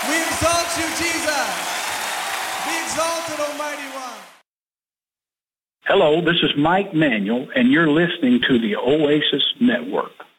We exalt you, Jesus. Be exalted, Almighty One. Hello, this is Mike Manuel, and you're listening to the Oasis Network.